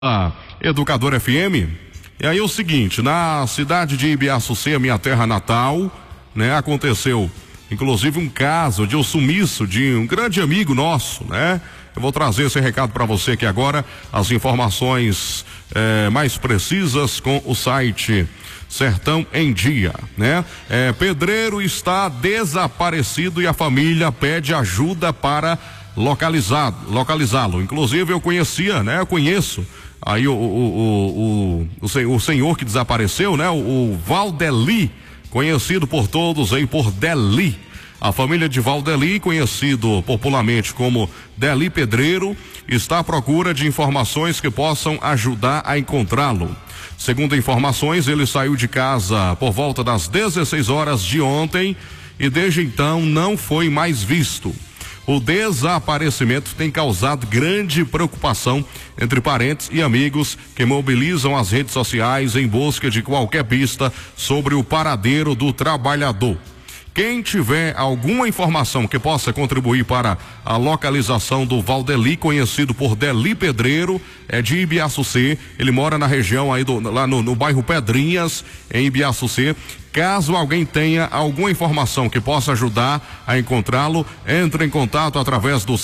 A Educadora FM. E aí o seguinte, na cidade de Ibiaçucê, minha terra natal, né, aconteceu inclusive um caso de um sumiço de um grande amigo nosso, né? Eu vou trazer esse recado para você aqui agora, as informações mais precisas com o site Sertão em Dia, né? Pedreiro está desaparecido e a família pede ajuda para localizá-lo. Inclusive eu conhecia, né? Eu conheço aí o senhor que desapareceu, né? O Valdeli, conhecido por todos aí por Deli. A família de Valdeli, conhecido popularmente como Deli Pedreiro, está à procura de informações que possam ajudar a encontrá-lo. Segundo informações, ele saiu de casa por volta das 16 horas de ontem e desde então não foi mais visto. O desaparecimento tem causado grande preocupação entre parentes e amigos que mobilizam as redes sociais em busca de qualquer pista sobre o paradeiro do trabalhador. Quem tiver alguma informação que possa contribuir para a localização do Valdeli, conhecido por Deli Pedreiro, é de Ibiaçucê. Ele mora na região aí lá no bairro Pedrinhas, em Ibiaçucê. Caso alguém tenha alguma informação que possa ajudar a encontrá-lo, entre em contato através do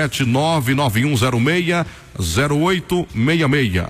77991060866.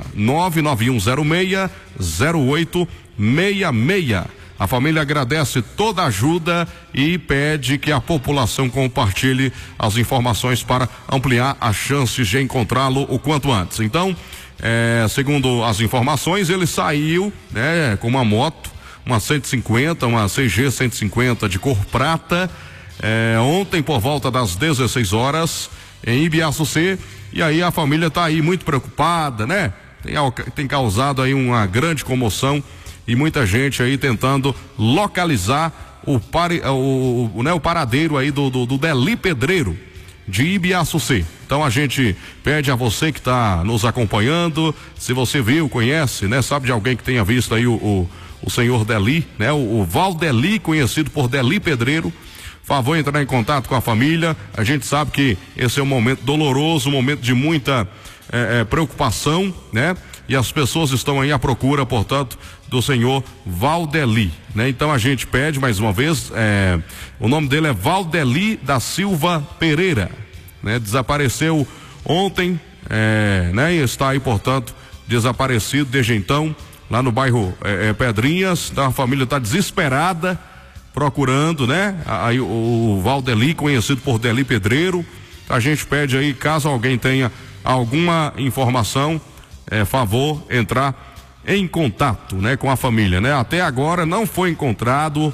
991060866. A família agradece toda a ajuda e pede que a população compartilhe as informações para ampliar as chances de encontrá-lo o quanto antes. Então, segundo as informações, ele saiu, né, com uma moto, uma 150, uma CG 150 de cor prata, ontem por volta das 16 horas em Ibiaçucê, e aí a família está aí muito preocupada, né? Tem causado aí uma grande comoção e muita gente aí tentando localizar o paradeiro aí do Deli Pedreiro de Ibiaçucê. Então a gente pede a você que está nos acompanhando, se você viu, conhece, né? Sabe de alguém que tenha visto aí o senhor Deli, né? O Valdeli, conhecido por Deli Pedreiro, favor entrar em contato com a família. A gente sabe que esse é um momento doloroso, um momento de muita preocupação, né? E as pessoas estão aí à procura, portanto, do senhor Valdeli, né? Então a gente pede mais uma vez, o nome dele é Valdeli da Silva Pereira, né? Desapareceu ontem, né? E está aí, portanto, desaparecido desde então, lá no bairro Pedrinhas. Então a família está desesperada, procurando, né? Aí o Valdeli, conhecido por Deli Pedreiro. A gente pede aí, caso alguém tenha alguma informação, favor entrar em contato, né, com a família, né? Até agora não foi encontrado,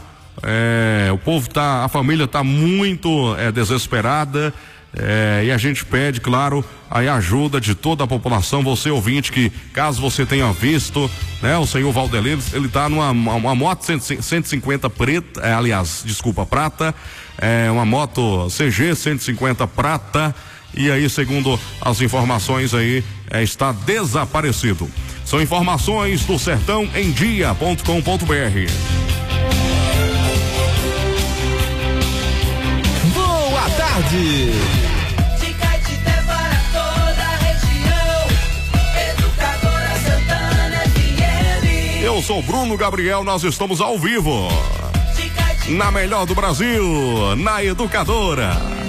a família está muito desesperada, e a gente pede, claro, a ajuda de toda a população. Você ouvinte, que caso você tenha visto, né, o senhor Valdeli, ele está numa moto 150 preta, prata, uma moto CG 150 prata. E aí, segundo as informações aí, está desaparecido. São informações do sertãoemdia.com.br. Boa tarde! De Caetité para toda a região, Educadora Santana FM. Eu sou Bruno Gabriel, nós estamos ao vivo na melhor do Brasil, na Educadora.